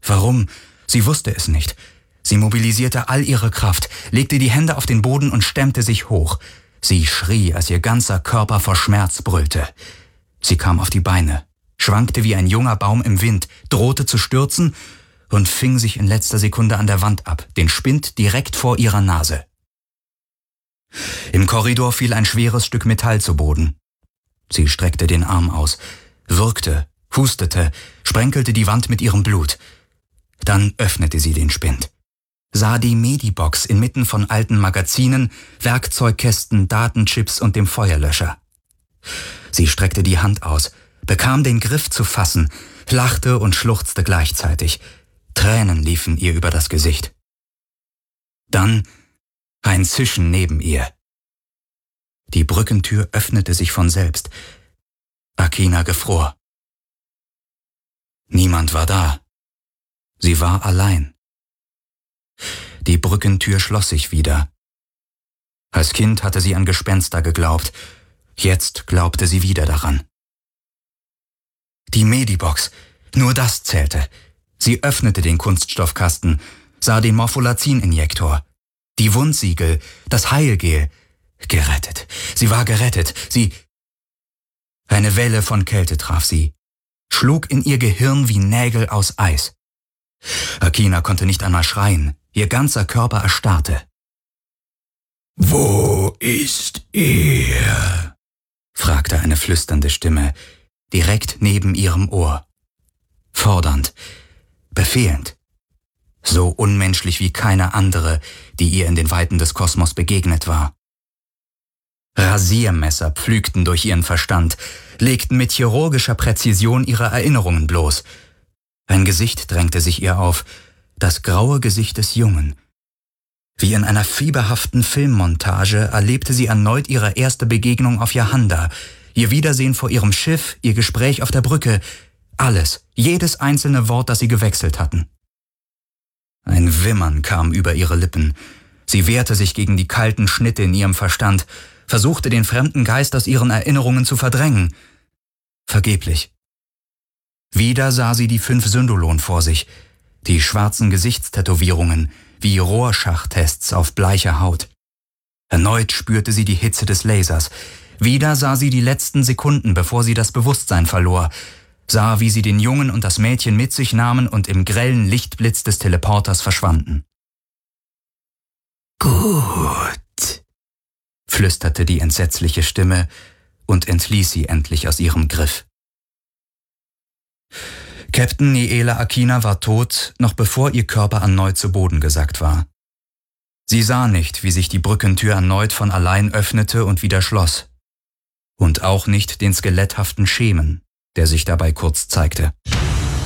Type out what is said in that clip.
Warum? Sie wusste es nicht. Sie mobilisierte all ihre Kraft, legte die Hände auf den Boden und stemmte sich hoch. Sie schrie, als ihr ganzer Körper vor Schmerz brüllte. Sie kam auf die Beine, schwankte wie ein junger Baum im Wind, drohte zu stürzen und fing sich in letzter Sekunde an der Wand ab, den Spind direkt vor ihrer Nase. Im Korridor fiel ein schweres Stück Metall zu Boden. Sie streckte den Arm aus, würgte, hustete, sprenkelte die Wand mit ihrem Blut. Dann öffnete sie den Spind, sah die Medibox inmitten von alten Magazinen, Werkzeugkästen, Datenchips und dem Feuerlöscher. Sie streckte die Hand aus, bekam den Griff zu fassen, lachte und schluchzte gleichzeitig. Tränen liefen ihr über das Gesicht. Dann ein Zischen neben ihr. Die Brückentür öffnete sich von selbst. Akina gefror. Niemand war da. Sie war allein. Die Brückentür schloss sich wieder. Als Kind hatte sie an Gespenster geglaubt. Jetzt glaubte sie wieder daran. Die Medibox, nur das zählte. Sie öffnete den Kunststoffkasten, sah den Morpholazin-Injektor, die Wundsiegel, das Heilgel. Gerettet. Sie war gerettet. Eine Welle von Kälte traf sie, schlug in ihr Gehirn wie Nägel aus Eis. Akina konnte nicht einmal schreien. Ihr ganzer Körper erstarrte. »Wo ist er?« fragte eine flüsternde Stimme, direkt neben ihrem Ohr. Fordernd, befehlend. So unmenschlich wie keine andere, die ihr in den Weiten des Kosmos begegnet war. Rasiermesser pflügten durch ihren Verstand, legten mit chirurgischer Präzision ihre Erinnerungen bloß. Ein Gesicht drängte sich ihr auf, das graue Gesicht des Jungen. Wie in einer fieberhaften Filmmontage erlebte sie erneut ihre erste Begegnung auf Yahanda, ihr Wiedersehen vor ihrem Schiff, ihr Gespräch auf der Brücke, alles, jedes einzelne Wort, das sie gewechselt hatten. Ein Wimmern kam über ihre Lippen. Sie wehrte sich gegen die kalten Schnitte in ihrem Verstand, versuchte den fremden Geist aus ihren Erinnerungen zu verdrängen. Vergeblich. Wieder sah sie die 5 Syndolon vor sich, die schwarzen Gesichtstätowierungen wie Rorschach-Tests auf bleicher Haut. Erneut spürte sie die Hitze des Lasers. Wieder sah sie die letzten Sekunden, bevor sie das Bewusstsein verlor, sah, wie sie den Jungen und das Mädchen mit sich nahmen und im grellen Lichtblitz des Teleporters verschwanden. »Gut«, flüsterte die entsetzliche Stimme und entließ sie endlich aus ihrem Griff. Captain Niela Akina war tot, noch bevor ihr Körper erneut zu Boden gesackt war. Sie sah nicht, wie sich die Brückentür erneut von allein öffnete und wieder schloss. Und auch nicht den skeletthaften Schemen, der sich dabei kurz zeigte.